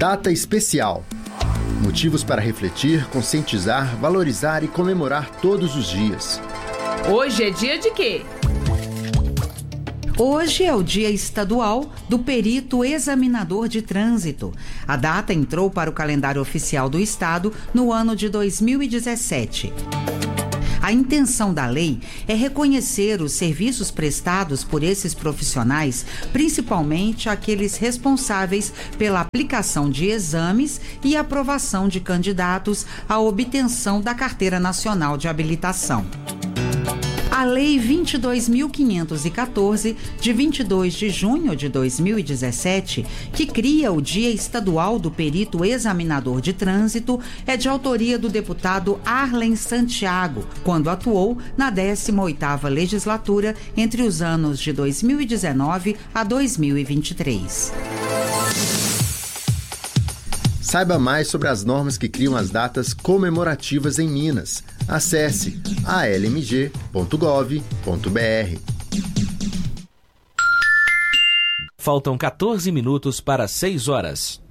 Data especial. Motivos para refletir, conscientizar, valorizar e comemorar todos os dias. Hoje é dia de quê? Hoje é o Dia Estadual do Perito Examinador de Trânsito. A data entrou para o calendário oficial do Estado no ano de 2017. A intenção da lei é reconhecer os serviços prestados por esses profissionais, principalmente aqueles responsáveis pela aplicação de exames e aprovação de candidatos à obtenção da Carteira Nacional de Habilitação. A Lei 22.514, de 22 de junho de 2017, que cria o Dia Estadual do Perito Examinador de Trânsito, é de autoria do deputado Arlen Santiago, quando atuou na 18ª legislatura entre os anos de 2019 a 2023. Saiba mais sobre as normas que criam as datas comemorativas em Minas. Acesse almg.gov.br. Faltam 14 minutos para 6 horas.